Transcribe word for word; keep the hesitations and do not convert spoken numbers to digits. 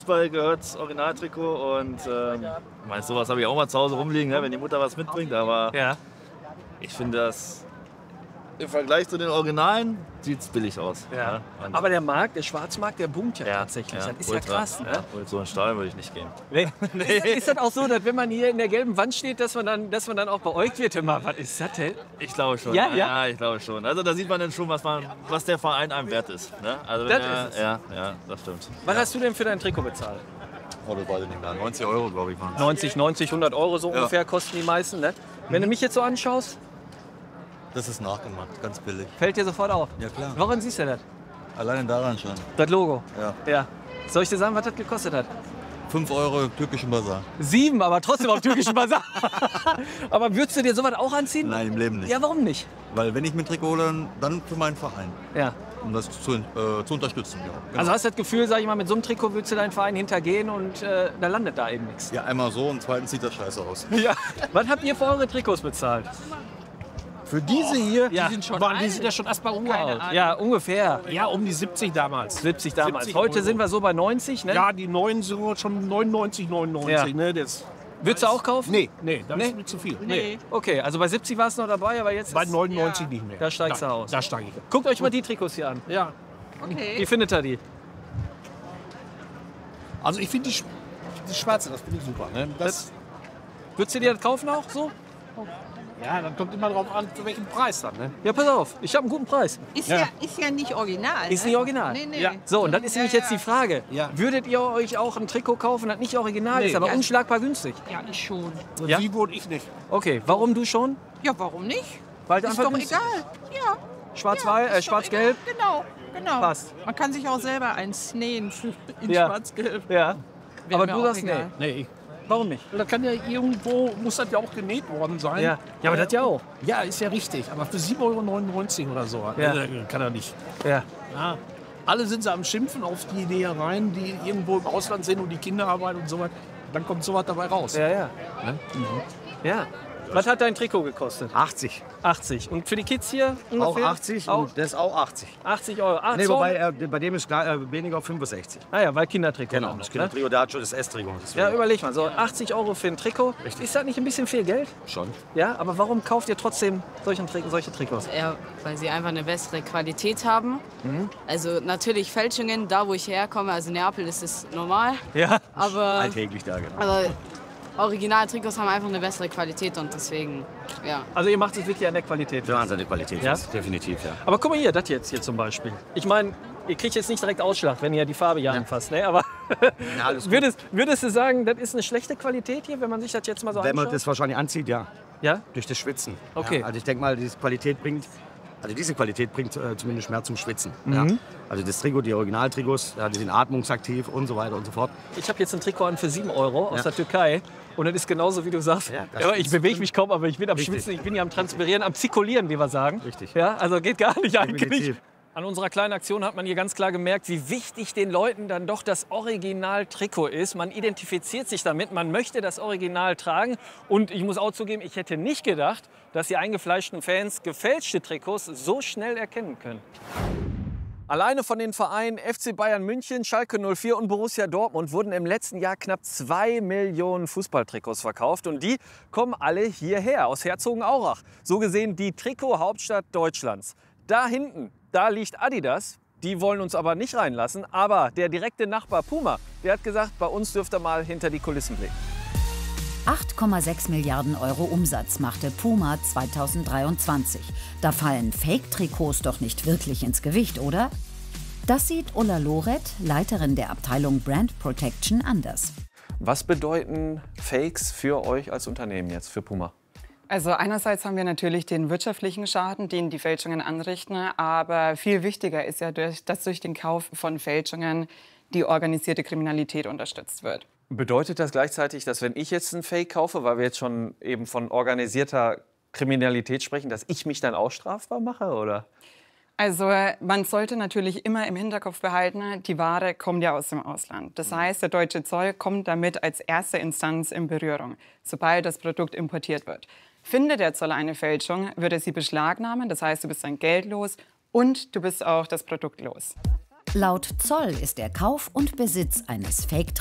Fußball gehört Originaltrikot und ähm, ich meine, sowas habe ich auch mal zu Hause rumliegen, ne, wenn die Mutter was mitbringt, aber Ja. ich finde das im Vergleich zu den Originalen sieht es billig aus. Ja. Ne? Und Aber der Markt, der Schwarzmarkt, der boomt ja, tatsächlich. ja, Das ist ultra. ja krass. Ne? Und so einen Stall würde ich nicht gehen. Nee. Ist, ist das auch so, dass wenn man hier in der gelben Wand steht, dass man dann, dass man dann auch beäugt wird? Immer, was ist das denn? Ich glaube schon. Ja, ja? ich glaube schon. Also da sieht man dann schon, was, man, was der Verein einem wert ist. Ne? Also Das wenn er, ist es. Ja, ja, das stimmt. Was hast du denn für dein Trikot bezahlt? Oh, das weiß ich nicht mehr. neunzig Euro, glaube ich, waren es. neunzig, neunzig, hundert Euro so ungefähr kosten die meisten. Ne? Wenn du mich jetzt so anschaust, Das ist nachgemacht, ganz billig. fällt dir sofort auf. Ja, klar. Woran siehst du das? Alleine daran schon. Das Logo? Ja. Ja. Soll ich dir sagen, was das gekostet hat? fünf Euro türkischen Bazar. Sieben, aber trotzdem auf türkischen Basar. Aber würdest du dir sowas auch anziehen? Nein, im Leben nicht. Ja, warum nicht? Weil wenn ich mir ein Trikot hole, dann- dann für meinen Verein. Ja. Um das zu, äh, zu unterstützen. Ja. Genau. Also hast du das Gefühl, sag ich mal, mit so einem Trikot würdest du deinen Verein hintergehen und äh, da landet da eben nichts. ja, einmal so und zweitens sieht das scheiße aus. Ja. Was habt ihr für eure Trikots bezahlt? Für diese hier, Ja. die sind schon waren, die sind ja schon erstmal uralt. Ja, ungefähr. Ja, um die siebzig damals. siebzig damals. siebzig Heute Euro. sind wir so bei neunzig, ne? Ja, die neuen sind schon neunundneunzig, neunundneunzig. Ja. Ne? Das, Würdest du auch kaufen? nee, nee, das Nee? ist mir zu viel. Nee. Okay, also bei siebzig warst du noch dabei, aber jetzt Bei ist, neunundneunzig nicht mehr. Da steigst du da, aus. Da steige ich. Guckt euch mal die Trikots hier an. Ja. Wie findet ihr die? Also ich finde die, Sch- die schwarze, das finde ich super. Ne? Das, Würdest du dir das kaufen auch so? ja, dann kommt immer drauf an, für welchen Preis dann. Ne? Ja, pass auf, ich habe einen guten Preis. Ist ja. ist ja nicht original. Ist ne? nicht original. Nee, nee. Ja. So, und dann ist Ja, nämlich ja. jetzt die Frage, Ja. würdet ihr euch auch ein Trikot kaufen, das nicht original Nee. ist, aber Ja. unschlagbar günstig? Ja, ich schon. Ja? Sie wohl ich nicht. Okay, warum du schon? Ja, warum nicht? Weil Ist einfach doch günstig. egal. Ja. Schwarz-Weiß, ja, äh, ist doch schwarz-gelb? egal. Genau, genau. Passt. Man kann sich auch selber eins nähen für- in Ja. schwarz-gelb. Ja. Wär Aber mir du auch sagst nee. egal. Nee, ich, Warum nicht? das kann ja irgendwo, muss das ja auch genäht worden sein. Ja, ja aber das ja auch. Ja, ist ja richtig. Aber für sieben Euro neunundneunzig oder so Ja. äh, kann er nicht. Ja. Ja. Alle sind sie am Schimpfen auf die Nähereien, die irgendwo im Ausland sind und die Kinderarbeit und so weiter. Dann kommt sowas dabei raus. Ja, ja. Ne? Ja. Was hat dein Trikot gekostet? achtzig. achtzig. Und für die Kids hier ungefähr? Auch achtzig Auch und das auch achtzig. achtzig Euro. Ah, Nee, so- wobei äh, bei dem ist klar, äh, weniger auf fünfundsechzig. Ah ja, weil Kindertrikot. Genau, auch noch, das ne? Kindertrikot, der hat schon das S-Trikot. Ja, überleg mal, so achtzig Euro für ein Trikot. Ist das nicht ein bisschen viel Geld? Schon. Ja, aber warum kauft ihr trotzdem solche, Tri- solche Trikots? Ja, weil sie einfach eine bessere Qualität haben. Also natürlich Fälschungen, da wo ich herkomme, also Neapel ist es normal, Ja. aber, Alltäglich da, genau. aber Originaltrikots haben einfach eine bessere Qualität und deswegen, ja. Also ihr macht es wirklich an der Qualität. Für seine Qualität, Ja? fest, definitiv, ja. Aber guck mal hier, das jetzt hier zum Beispiel. Ich meine, ihr kriegt jetzt nicht direkt Ausschlag, wenn ihr die Farbe hier anfasst, ne? Aber Ja, alles gut. würdest, würdest du sagen, das ist eine schlechte Qualität hier, wenn man sich das jetzt mal so Wenn man anschaut? das wahrscheinlich anzieht, ja. Ja? Durch das Schwitzen. Okay. Ja, also ich denke mal, diese Qualität bringt, also diese Qualität bringt äh, zumindest mehr zum Schwitzen. Mhm. Ja. Also das Trikot, die Originaltrikots, ja, die sind atmungsaktiv und so weiter und so fort. Ich habe jetzt ein Trikot an für sieben Euro aus Ja. der Türkei. Und das ist genauso, wie du sagst. Ja, das Ja, ich ist- bewege mich kaum, aber ich bin am Richtig. Schwitzen, ich bin hier am Transpirieren, am Zirkulieren, wie wir sagen. Richtig. Ja, also geht gar nicht eigentlich. Definitiv. An unserer kleinen Aktion hat man hier ganz klar gemerkt, wie wichtig den Leuten dann doch das Original-Trikot ist. Man identifiziert sich damit, man möchte das Original tragen. Und ich muss auch zugeben, ich hätte nicht gedacht, dass die eingefleischten Fans gefälschte Trikots so schnell erkennen können. Alleine von den Vereinen F C Bayern München, Schalke null vier und Borussia Dortmund wurden im letzten Jahr knapp zwei Millionen Fußballtrikots verkauft. Und die kommen alle hierher, aus Herzogenaurach. So gesehen die Trikot-Hauptstadt Deutschlands. Da hinten, da liegt Adidas. Die wollen uns aber nicht reinlassen. Aber der direkte Nachbar Puma, der hat gesagt, bei uns dürft ihr mal hinter die Kulissen blicken. acht Komma sechs Milliarden Euro Umsatz machte Puma zweitausenddreiundzwanzig. Da fallen Fake-Trikots doch nicht wirklich ins Gewicht, oder? Das sieht Ulla Loret, Leiterin der Abteilung Brand Protection, anders. Was bedeuten Fakes für euch als Unternehmen jetzt, für Puma? Also einerseits haben wir natürlich den wirtschaftlichen Schaden, den die Fälschungen anrichten, aber viel wichtiger ist ja, durch, dass durch den Kauf von Fälschungen die organisierte Kriminalität unterstützt wird. Bedeutet das gleichzeitig, dass wenn ich jetzt einen Fake kaufe, weil wir jetzt schon eben von organisierter Kriminalität sprechen, dass ich mich dann auch strafbar mache, oder? Also man sollte natürlich immer im Hinterkopf behalten, die Ware kommt ja aus dem Ausland. Das heißt, der deutsche Zoll kommt damit als erste Instanz in Berührung, sobald das Produkt importiert wird. Findet der Zoll eine Fälschung, wird er sie beschlagnahmen. Das heißt, du bist dann geldlos und du bist auch das Produkt los. Laut Zoll ist der Kauf und Besitz eines Fake